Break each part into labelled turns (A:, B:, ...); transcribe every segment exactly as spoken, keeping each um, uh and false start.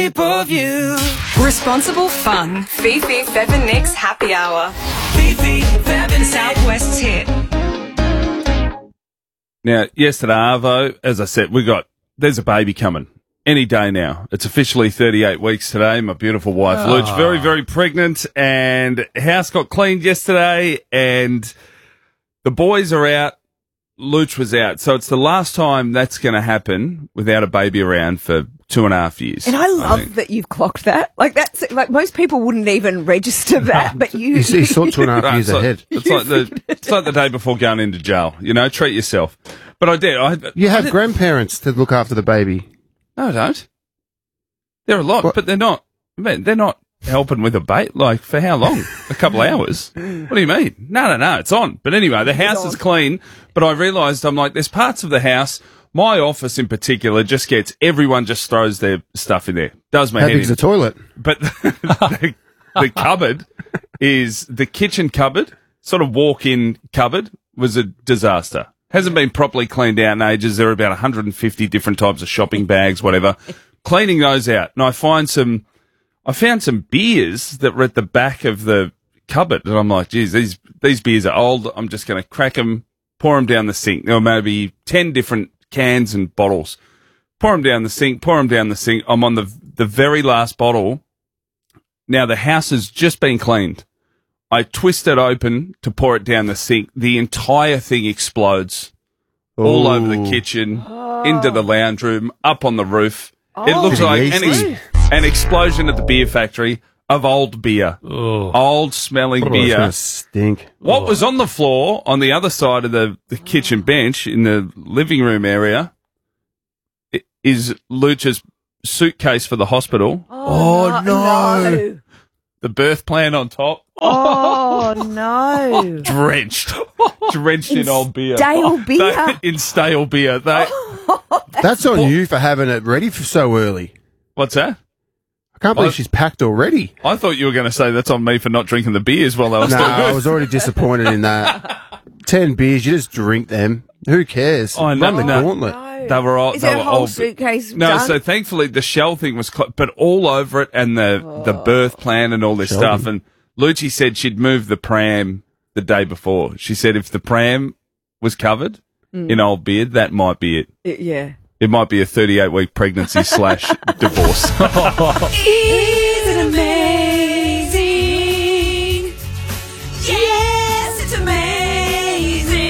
A: View.
B: Responsible fun. Fifi, Fev and Nick's happy hour.
A: Fifi, Fev and
B: Southwest's hit.
C: Now, yesterday, Arvo, as I said, we got, there's a baby coming any day now. It's officially thirty-eight weeks today. My beautiful wife, oh. Luch, very, very pregnant, and house got cleaned yesterday, and the boys are out. Luch was out. So it's the last time that's going to happen without a baby around for two and a half years.
D: And I love
C: I
D: that you've clocked that. Like that's like most people wouldn't even register that, but you.
E: You see, sort two and a half
C: Right,
E: years
C: it's like,
E: ahead.
C: It's like the it's like the day before going into jail. You know, treat yourself. But I did. I
E: You
C: I
E: have
C: did,
E: grandparents to look after the baby.
C: No, I don't. They're a lot,
E: What?
C: but they're not. Man, they're not helping with a bait. Like for how long? A couple of hours. What do you mean? No, no, no. It's on. But anyway, the house is clean. But I realised I'm like, there's parts of the house. My office in particular just gets, everyone just throws their stuff in there. Does my
E: How
C: head
E: big's
C: in.
E: the toilet?
C: But the, the cupboard is, the kitchen cupboard, sort of walk-in cupboard, was a disaster. Hasn't been properly cleaned out in ages. There are about one hundred fifty different types of shopping bags, whatever. Cleaning those out. And I find some, I found some beers that were at the back of the cupboard. And I'm like, geez, these, these beers are old. I'm just going to crack them, pour them down the sink. There were maybe ten different cans and bottles. Pour them down the sink, pour them down the sink. I'm on the the very last bottle. Now, the house has just been cleaned. I twist it open to pour it down the sink. The entire thing explodes all
E: Ooh.
C: over the kitchen, into the lounge room, up on the roof. It looks
E: Pretty
C: like an,
E: easy.
C: ex- an explosion at the beer factory of old beer.
F: Oh.
C: Old smelling
E: Oh, it's
C: beer.
E: gonna stink.
C: What was on the floor on the other side of the, the kitchen bench in the living room area i- is Lucha's suitcase for the hospital,
D: Oh, no.
C: the birth plan on top,
D: Oh, no.
C: drenched, drenched in, old beer.
D: Stale beer.
C: They- in stale beer. They,
E: That's on you for having it ready for so early.
C: what's that?
E: I can't believe
C: What?
E: she's packed already.
C: I thought you were going to say that's on me for not drinking the beers while they were
E: No,
C: still
E: I
C: good.
E: was already disappointed in that. Ten beers, you just drink them. Who cares?
C: Oh, no,
E: Run the
C: no.
E: gauntlet.
C: They were all,
D: Is
C: they
D: that
C: were
D: whole
C: all,
D: suitcase
C: No,
D: done?
C: so thankfully the shell thing was, cl- but all over it and the, the birth plan and all this
E: Sheldon.
C: stuff. And Lucci said she'd moved the pram the day before. She said if the pram was covered in old beard, that might be it.
D: Yeah.
C: It might be a thirty-eight week pregnancy slash divorce.
B: Is it amazing? Yes, it's amazing.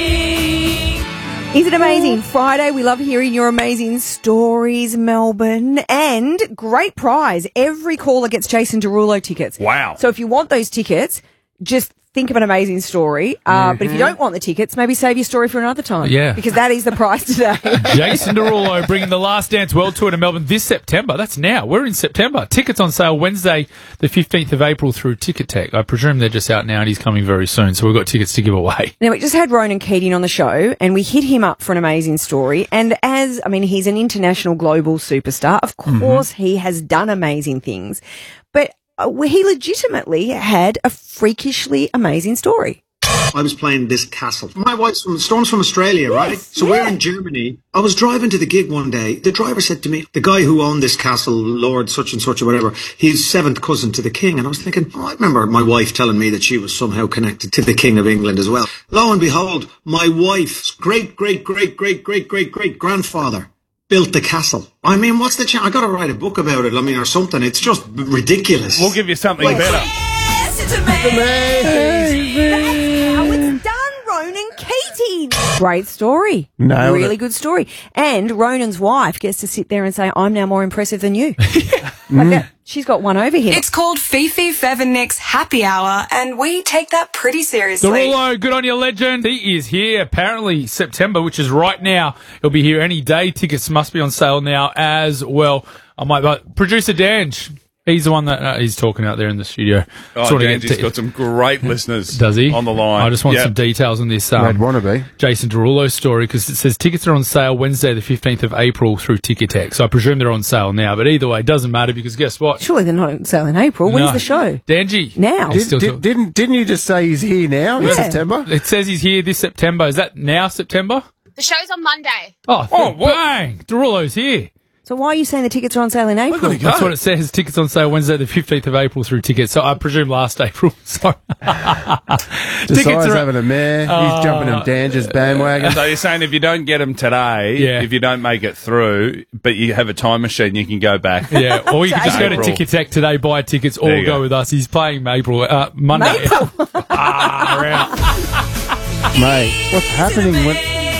D: Is it amazing? Friday, we love hearing your amazing stories, Melbourne. And great prize. Every caller gets Jason Derulo tickets.
C: Wow.
D: So if you want those tickets, just think of an amazing story. Uh, But if you don't want the tickets, maybe save your story for another time.
F: Yeah.
D: Because that is the prize today.
F: Jason Derulo bringing the Last Dance World Tour to Melbourne this September. That's now. We're in September. Tickets on sale Wednesday, the fifteenth of April through Ticketek. I presume they're just out now and he's coming very soon, so we've got tickets to give away.
D: Now, we just had Ronan Keating on the show and we hit him up for an amazing story. And as, I mean, he's an international global superstar. Of course, he has done amazing things. But uh, he legitimately had a freakishly amazing story.
G: I was playing this castle. My wife's from Storm's from Australia, right? So we're in Germany. I was driving to the gig one day. The driver said to me, the guy who owned this castle, Lord such and such or whatever, he's seventh cousin to the king. And I was thinking, oh, I remember my wife telling me that she was somehow connected to the King of England as well. Lo and behold, my wife's great, great, great, great, great, great, great grandfather built the castle. I mean, what's the chance? I got to write a book about it. I mean, or something. It's just ridiculous.
C: We'll give you something better.
B: Yes, it's amazing.
D: How it's done, Ronan Keating. Great story.
E: Nailed
D: really
E: it.
D: good story. And Ronan's wife gets to sit there and say, I'm now more impressive than you. Like that. She's got one over here.
B: It's called Fifi, Fev and Nick's happy hour, and we take that pretty seriously.
F: Derulo, good on you, legend. He is here, apparently September, which is right now. He'll be here any day. Tickets must be on sale now as well. I might, but producer Dange, he's the one that uh, he's talking out there in the studio.
C: Oh,
F: Sort of
C: Dan's
F: get to-
C: got some great listeners.
F: Does he?
C: On the line.
F: I just want
C: Yep.
F: some details on this
E: Red
F: um,
E: wannabe.
F: Jason Derulo story because it says tickets are on sale Wednesday, the fifteenth of April through Ticketek. So I presume they're on sale now. But either way, it doesn't matter because guess what?
D: Surely they're not on sale in April. When's
F: No.
D: the show?
F: Dangy.
D: Now.
F: He's
E: Did,
F: still
E: did,
F: talk-
E: didn't didn't you just say he's here now in
D: Yeah.
E: September?
F: It says he's here this September. Is that now September?
H: The show's on Monday.
F: Oh,
C: Oh,
F: oh
C: what?
F: bang! Derulo's here.
D: So why are you saying the tickets are on sale in April?
C: gotta go.
F: That's what it says. Tickets on sale Wednesday, the fifteenth of April through tickets. So I presume last April. Sorry.
E: Josiah's
F: are-
E: having a mare. He's jumping on Danger's bandwagon.
C: So you're saying if you don't get them today,
F: Yeah.
C: if you don't make it through, but you have a time machine, you can go back.
F: Yeah, or you can just go to
C: April.
F: Ticketek today, buy tickets, or
C: There you
F: go.
C: go.
F: with us. He's playing April, uh, Monday. ah, we're out.
E: Mate, what's happening? What,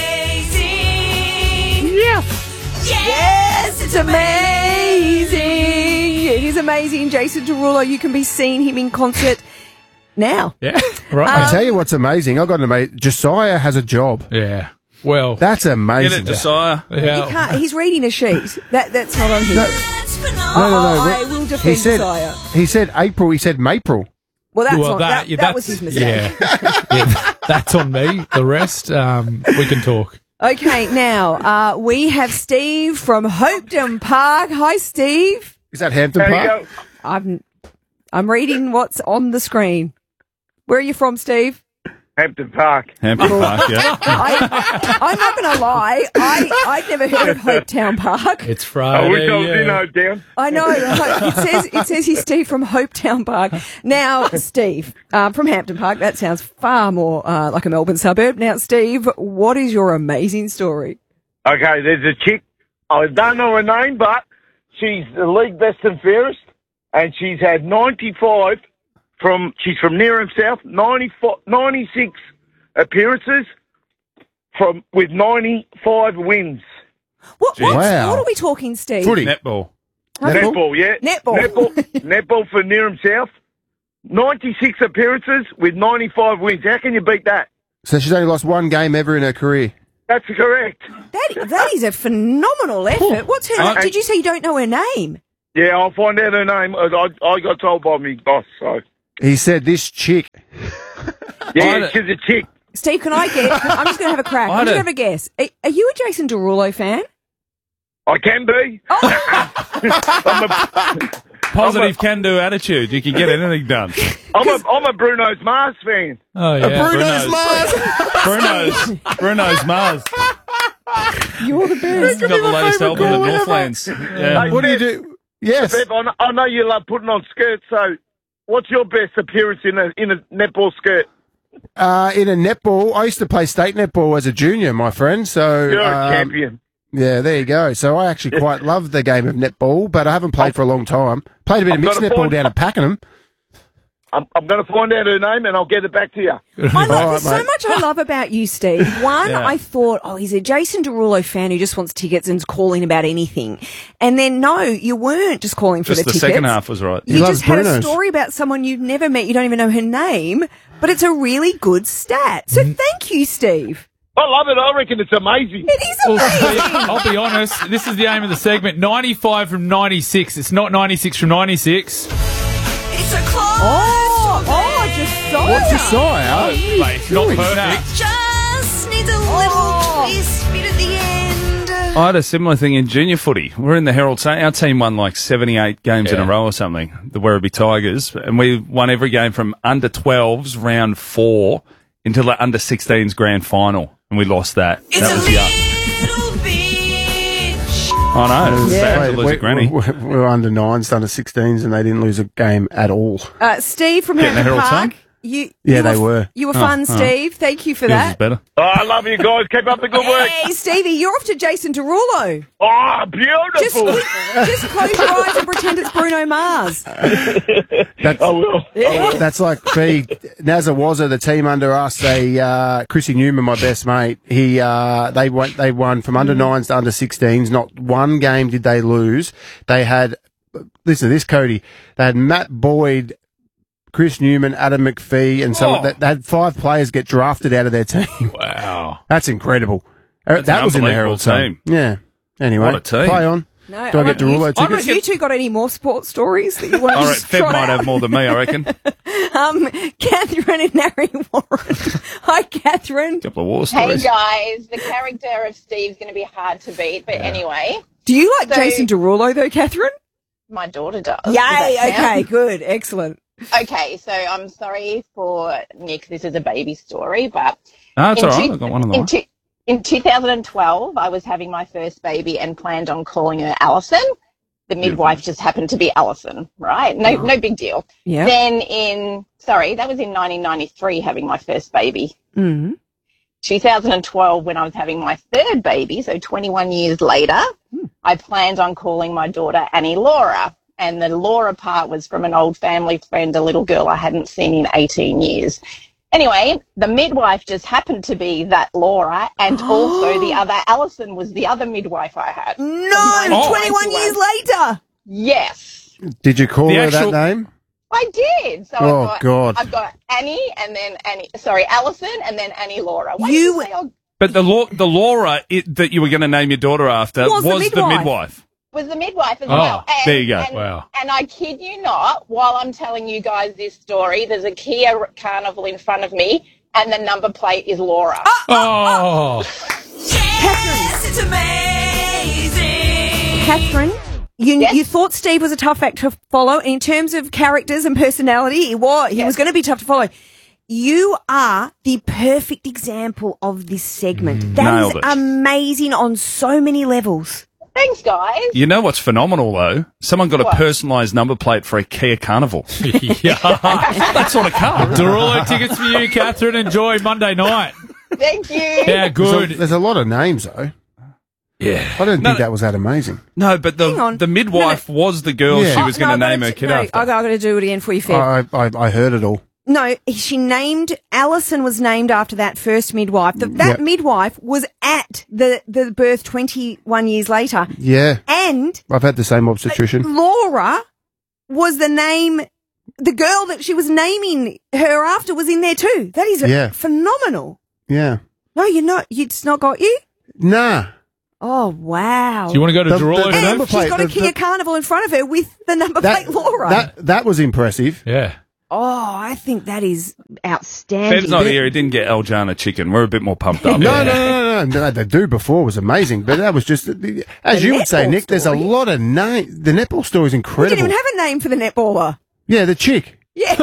D: Yes, it's amazing. It is amazing. Jason Derulo, you can be seeing him in concert now.
F: Yeah, right.
E: I tell you what's amazing. I got to mate. Josiah has a job.
F: yeah. Well,
E: That's
C: Get
E: amazing.
C: it, Josiah.
F: yeah.
D: He can't, he's reading a sheet. That That's not on here.
E: No, no, no.
D: I
E: no.
D: will defend
E: He said,
D: Josiah.
E: he said April. He said Mapril.
D: Well, that's
F: well,
D: on, that,
F: yeah,
D: that was
F: that's-
D: his mistake.
F: Yeah. yeah, that's on me. The rest, um, we can talk.
D: Okay, now uh, we have Steve from Hopetown Park. Hi, Steve.
E: Is that Hampton Park?
D: I'm I'm reading what's on the screen. Where are you from, Steve?
H: Hampton Park.
C: Hampton Park, yeah.
D: I, I'm not going to lie. I I'd never heard of Hopetown Park.
F: It's
H: I
F: Friday.
H: wish I was
F: yeah.
H: in Hopetown.
D: I know. It says it says he's Steve from Hopetown Park. Now, Steve uh, from Hampton Park. That sounds far more uh, like a Melbourne suburb. Now, Steve, what is your amazing story?
H: Okay, there's a chick. I don't know her name, but she's the league best and fairest, and she's had ninety-five from. She's from Nearham South. ninety-four, ninety-six appearances from with ninety-five wins.
D: What, what,
E: Wow.
D: what are we talking, Steve?
E: Footy.
C: Netball.
E: Netball?
H: Netball, yeah.
D: Netball.
H: Netball, netball for Nearham South. ninety-six appearances with ninety-five wins. How can you beat that?
E: So she's only lost one game ever in her career.
H: That's correct.
D: That, that is a phenomenal effort. What's her name?
C: I-
D: Did you say you don't know her name?
H: Yeah, I'll find out her name. I, I, I got told by me boss, so.
E: He said this chick.
H: Yeah,
C: I-
H: she's a chick.
D: Steve, can I get? I'm just going to have a crack.
C: I
D: I'm just
C: don't-
D: going to have a guess. Are, are you a Jason Derulo fan?
H: I can be. I'm, a,
C: Positive can-do attitude. You can get anything done.
H: I'm, a, I'm a Bruno's Mars fan.
F: Oh, yeah.
C: Bruno's Mars. Bruno's. Bruno's Mars.
D: You're the best.
C: Got the latest album, The Northlands. Yeah.
H: Hey,
E: What do you
H: Bev,
E: do? Yes.
H: Bev, I, know, I know you love putting on skirts, so what's your best appearance in a in a netball skirt?
E: Uh, in a netball, I used to play state netball as a junior, my friend. So
H: You're a
E: um,
H: champion.
E: yeah, there you go. So I actually quite love the game of netball, but I haven't played for a long time. Played a bit of
H: I've
E: mixed
H: got a
E: netball
H: point.
E: down at Pakenham.
H: I'm, I'm going to find out her name and I'll get it back to you.
D: I love,
E: All right,
D: there's so
E: mate.
D: much I love about you, Steve. One,
C: Yeah.
D: I thought, oh, he's a Jason Derulo fan who just wants tickets and's calling about anything. And then, no, you weren't just calling for
C: Just
D: the
C: the
D: tickets.
C: second half was right.
D: You
E: loves
D: just had a
E: Bruno's.
D: story about someone you've never met. You don't even know her name, but it's a really good stat. So thank you, Steve.
H: I love it. I reckon it's amazing.
D: It is
F: Well,
D: amazing.
F: Steve, I'll be honest. This is the aim of the segment. ninety-five from ninety-six. It's not ninety-six from ninety-six.
A: It's a close.
D: Oh, oh, Josiah.
E: What Josiah?
F: Mate, it's not perfect.
A: Just needs a little
D: Oh.
A: twist bit at the end.
C: I had a similar thing in junior footy. We're in the Herald. Sa- Our team won like seventy-eight games in
F: Yeah.
C: a row or something, the Werribee Tigers. And we won every game from under twelves, round four, until the under sixteens grand final. And we lost that.
A: It's
C: that
A: a
C: was young.
A: little bitch.
C: I know. It's sad to
E: Wait,
C: lose a
E: we,
C: granny.
E: we, we were under nines, under sixteens, and they didn't lose a game at all.
D: Uh, Steve from
C: Getting the
D: Hampton
C: Herald
D: Park.
C: Sun?
D: You,
E: Yeah,
D: you
E: they
D: were.
E: were.
D: You were
C: Oh,
D: fun,
C: all
D: Steve. Thank you for
C: Yours is
D: that.
C: better.
H: Oh, I love you guys. Keep up the good work.
D: Hey, Stevie, you're off to Jason Derulo.
H: Oh,
D: Just,
H: beautiful.
D: just close your eyes and pretend it's Bruno Mars.
E: That's,
H: I will.
E: that's like the Nazza Wazza, the team under us. They uh, Chrissy Newman, my best mate. He uh, they went they won from under nines to under sixteens. Not one game did they lose. They had listen to this, Cody. They had Matt Boyd, Chris Newman, Adam McPhee, and so
C: Oh.
E: they, they had five players get drafted out of their team.
C: Wow.
E: That's incredible. Uh,
C: That's
E: that
C: an
E: was in the
C: unbelievable
E: Herald Sun.
C: team.
E: Yeah. Anyway,
C: What a team.
E: play on.
D: No,
E: Do I get
D: you-
E: Derulo
D: I
E: tickets?
D: reckon you two got any more sports stories that you want
C: All
D: to
C: right,
D: just
C: Fev
D: try
C: might
D: out?
C: have more than me, I reckon.
D: Um, Catherine and Harry Warren. Hi, Catherine.
C: couple of war
I: Hey
C: stories.
I: guys, the character of Steve's going to be hard to beat, but anyway,
D: Do you like
I: So-
D: Jason Derulo though, Catherine?
I: my daughter does. Does
D: Yay.
I: that count?
D: Okay. Good. Excellent.
I: Okay, so I'm sorry for Nick. This is a baby story, but
C: No, it's
I: in
C: all right.
I: two-
C: I've got one of
I: in,
C: them.
I: two, In two thousand twelve, I was having my first baby and planned on calling her Alison. The midwife just happened to be Alison, right? No, no big deal.
D: Yeah.
I: Then in, sorry, that was in nineteen ninety-three, having my first baby.
D: Mm.
I: two thousand twelve, when I was having my third baby, so twenty-one years later, I planned on calling my daughter Annie Laura. And the Laura part was from an old family friend, a little girl I hadn't seen in eighteen years. Anyway, the midwife just happened to be that Laura, and also the other Alison was the other midwife I had.
D: No,
C: Oh.
D: twenty-one years later.
I: Yes,
E: Did you call
C: The
E: her
C: actual-
E: that name?
I: I did. So
E: Oh,
I: I've got,
E: God.
I: I've got Annie and then Annie, sorry, Alison and then Annie Laura. Why
D: You-
I: did you say I
C: But the Lau- the Laura it, that you were going to name your daughter after
D: Was
C: was,
D: the
C: the
D: midwife.
C: midwife.
I: was the midwife as
F: Oh,
I: well? And,
C: there you go.
I: And,
F: Wow.
I: And I kid you not, while I'm telling you guys this story, there's a Kia Carnival in front of me, and the number plate is Laura.
F: Oh,
A: Yes, it's amazing.
D: Catherine, you
I: Yes?
D: you thought Steve was a tough act to follow. In terms of characters and personality, he was, he was going to be tough to follow. You are the perfect example of this segment. That is
C: Nailed it.
D: amazing on so many levels.
I: Thanks, guys.
C: You know what's phenomenal though? Someone got
I: What?
C: a personalised number plate for a Kia Carnival.
F: yeah.
C: That sort of car.
F: Derulo tickets for you, Catherine. Enjoy Monday night.
I: Thank you.
F: Yeah,
E: There's a,
F: good.
E: there's a lot of names, though.
F: Yeah.
E: I don't
C: No,
E: think
C: no.
E: that was that amazing.
C: No, but
D: Hang
C: the
D: on.
C: the midwife was the girl
E: Yeah.
C: she was
D: Oh,
C: going
D: no,
C: to
D: I've
C: name her
D: gotta-
C: kid
D: no,
C: after.
D: I've got to do it again for you, Feb.
E: I, I I heard it all.
D: No, she named Alison was named after that first midwife. The, that
E: Yep.
D: midwife was at the the birth twenty-one years later,
E: Yeah,
D: and
E: I've had the same obstetrician.
D: Laura was the name. The girl that she was naming her after was in there too. That is
E: Yeah.
D: phenomenal.
E: Yeah.
D: No, you're not. It's not got you.
E: Nah.
D: Oh wow!
F: Do you want to go to
E: The-
F: Derulo
E: the-
F: today?
E: number
D: and she's
E: plate,
D: got a
E: the-
D: Kia
E: the-
D: Carnival in front of her with the number
E: That,
D: plate Laura.
E: that that was impressive.
F: Yeah.
D: oh, I think that is outstanding.
C: Feb's not here. He didn't get Aljana chicken. We're a bit more pumped up.
E: No, no, no, no, no. The do before was amazing, but that was just as
D: The
E: you would say,
D: netball
E: Nick. There's a
D: story.
E: lot of names. The netball story is
D: We
E: incredible.
D: didn't even have a name for the netballer.
E: Yeah, the chick.
D: Yeah.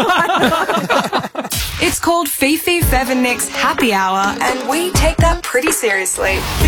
B: It's called Fifi, Fev and Nick's Happy Hour, and we take that pretty seriously.